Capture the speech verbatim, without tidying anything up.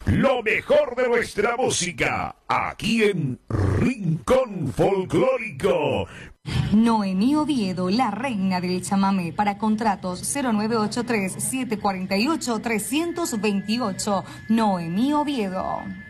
Lo mejor de nuestra música, aquí en Rincón Folclórico. Noemí Oviedo, la reina del chamamé. Para contratos cero nueve ocho tres, siete cuatro ocho, tres dos ocho. Noemí Oviedo.